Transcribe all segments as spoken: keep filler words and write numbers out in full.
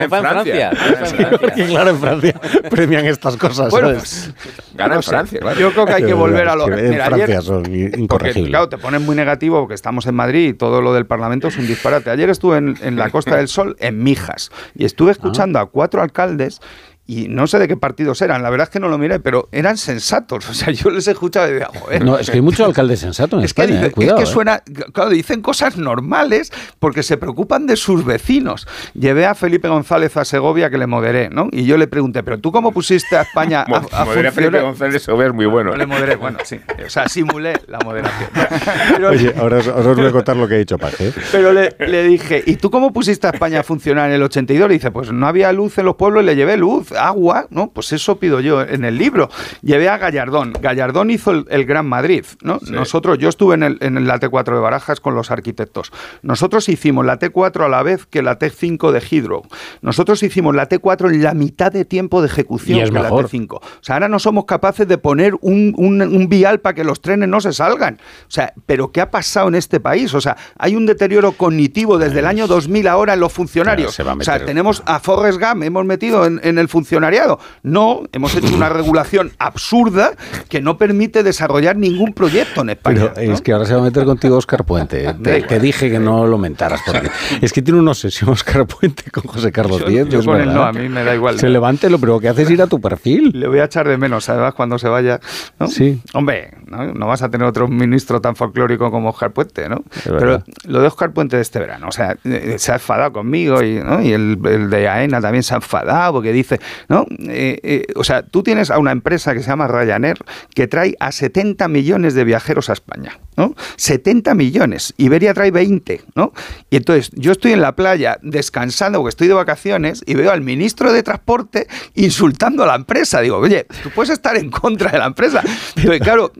En Francia. Porque claro, en Francia premian estas cosas. Bueno, ¿sabes? pues, gana en Francia, claro. Yo creo que hay que volver a lo... Es que en Mira, Francia ayer, son incorregibles. porque, claro, te pones muy negativo porque estamos en Madrid y todo lo del Parlamento es un disparate. Ayer estuve en, en la Costa del Sol, en Mijas, y estuve escuchando ah. a cuatro alcaldes. Y no sé de qué partidos eran, la verdad es que no lo miré, pero eran sensatos. O sea, yo les he escuchado y decía, joder. No, es que hay muchos alcaldes sensatos en es España, que dice, eh, cuidado. Es que eh. suena, claro, dicen cosas normales porque se preocupan de sus vecinos. Llevé a Felipe González a Segovia, que le moderé, ¿no? Y yo le pregunté, ¿pero tú cómo pusiste a España a, a Moderé a Felipe González de Segovia, es muy bueno. No le moderé, bueno, sí. O sea, simulé la moderación. Pero, Oye, ahora os, ahora os voy a contar lo que ha dicho Paje. ¿eh? Pero le, le dije, ¿y tú cómo pusiste a España a funcionar en el ochenta y dos? Le dice, pues no había luz en los pueblos y le llevé luz, agua, ¿no? Pues eso pido yo en el libro. Llevé a Gallardón. Gallardón hizo el, el Gran Madrid, ¿no? Sí. Nosotros, yo estuve en, el, en la T cuatro de Barajas con los arquitectos. Nosotros hicimos la T cuatro a la vez que la T cinco de Heathrow. Nosotros hicimos la T cuatro en la mitad de tiempo de ejecución y es que mejor. la T cinco. O sea, ahora no somos capaces de poner un, un, un vial para que los trenes no se salgan. O sea, ¿pero qué ha pasado en este país? O sea, hay un deterioro cognitivo desde el año dos mil ahora en los funcionarios. Claro, o sea, tenemos a Forrest Gump, hemos metido en, en el funcionariado. No, hemos hecho una regulación absurda que no permite desarrollar ningún proyecto en España. Pero ¿no? es que ahora se va a meter contigo Óscar Puente. Te, te dije que no lo mentaras. Porque es que tiene una obsesión Óscar Puente con José Carlos yo, Díez. Yo con verdad. él no, a mí me da igual. Se ¿no? levante, lo primero que hace es ir a tu perfil. Le voy a echar de menos, además, cuando se vaya. ¿no? Sí. Hombre, ¿no? no vas a tener otro ministro tan folclórico como Óscar Puente, ¿no? Pero lo de Óscar Puente de este verano, o sea, se ha enfadado conmigo y, ¿no? y el, el de AENA también se ha enfadado porque dice, ¿no? Eh, eh, o sea, tú tienes a una empresa que se llama Ryanair que trae a setenta millones de viajeros a España, ¿no? setenta millones. Iberia trae veinte, ¿no? Y entonces yo estoy en la playa descansando porque estoy de vacaciones y veo al ministro de Transporte insultando a la empresa. Digo, oye, tú puedes estar en contra de la empresa. Entonces, claro,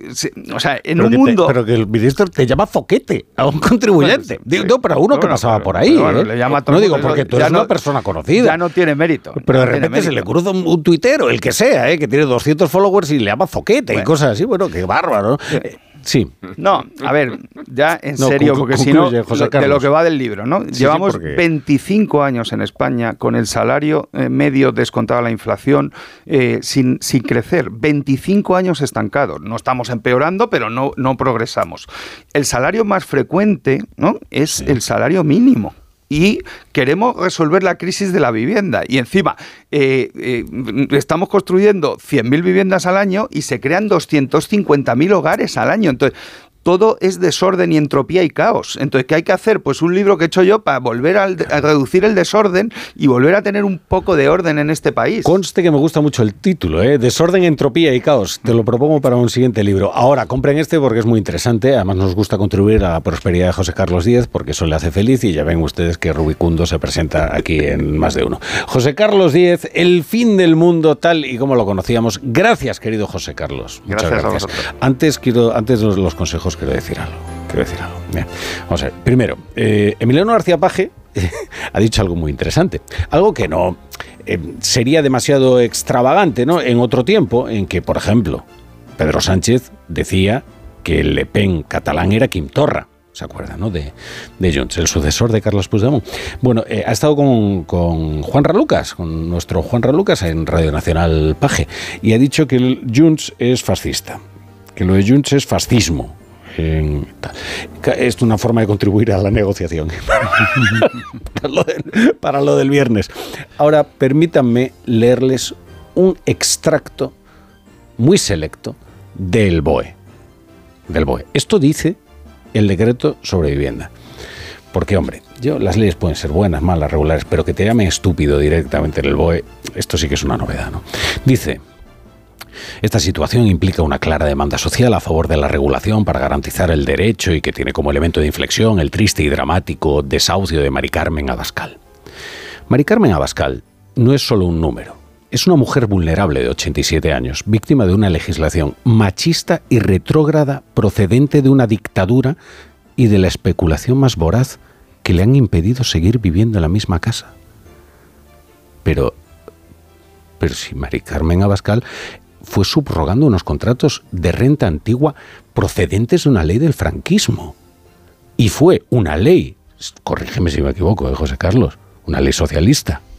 o sea, en pero un que mundo... Te, pero que el ministro te llama zoquete a un contribuyente. Bueno, digo, sí. No, para uno bueno, que pasaba pero, por ahí. Bueno, ¿eh? le llama a todo no digo porque tú eres no, una persona conocida. Ya no tiene mérito. Pero no de repente mérito. se le cruza un, un tuitero, el que sea, ¿eh? que tiene doscientos followers y le llama zoquete bueno. y cosas así. Bueno, qué bárbaro. Sí. Eh, Sí. No, a ver, ya en no, serio, porque si no, José de lo que va del libro, ¿no? Sí, Llevamos sí, porque... veinticinco años en España con el salario eh, medio descontado la inflación eh, sin, sin crecer. veinticinco años estancados. No estamos empeorando, pero no, no progresamos. El salario más frecuente, ¿no? es sí. el salario mínimo. Y queremos resolver la crisis de la vivienda. Y encima, eh, eh, estamos construyendo cien mil viviendas al año y se crean doscientos cincuenta mil hogares al año. Entonces, todo es desorden y entropía y caos. Entonces, ¿qué hay que hacer? Pues un libro que he hecho yo para volver a, a reducir el desorden y volver a tener un poco de orden en este país. Conste que me gusta mucho el título, ¿eh? Desorden, entropía y caos. Te lo propongo para un siguiente libro. Ahora, compren este porque es muy interesante. Además, nos gusta contribuir a la prosperidad de José Carlos Díez porque eso le hace feliz y ya ven ustedes que Rubicundo se presenta aquí en Más de Uno. José Carlos Díez, el fin del mundo tal y como lo conocíamos. Gracias, querido José Carlos. Muchas gracias. gracias. A vosotros. Antes, quiero, antes de los consejos, quiero decir algo. Quiero decir algo. Bien. Vamos a ver. Primero, eh, Emiliano García Paje eh, ha dicho algo muy interesante. Algo que no eh, sería demasiado extravagante, ¿no? En otro tiempo, en que, por ejemplo, Pedro Sánchez decía que el Le Pen catalán era Quim Torra. ¿Se acuerdan, no? De, de Junts, el sucesor de Carles Puigdemont. Bueno, eh, ha estado con, con Juan Ralucas, con nuestro Juan Ralucas en Radio Nacional Paje, y ha dicho que el Junts es fascista, que lo de Junts es fascismo. En, es una forma de contribuir a la negociación para, lo del, para lo del viernes. Ahora, permítanme leerles un extracto muy selecto del B O E. Del B O E. Esto dice el decreto sobre vivienda. Porque, hombre, yo, las leyes pueden ser buenas, malas, regulares, pero que te llamen estúpido directamente en el B O E, esto sí que es una novedad, ¿no? Dice: esta situación implica una clara demanda social a favor de la regulación para garantizar el derecho y que tiene como elemento de inflexión el triste y dramático desahucio de Mari Carmen Abascal. Mari Carmen Abascal no es solo un número, es una mujer vulnerable de ochenta y siete años, víctima de una legislación machista y retrógrada procedente de una dictadura y de la especulación más voraz que le han impedido seguir viviendo en la misma casa. Pero, pero si Mari Carmen Abascal fue subrogando unos contratos de renta antigua procedentes de una ley del franquismo. Y fue una ley, corrígeme si me equivoco, ¿eh, José Carlos? Una ley socialista.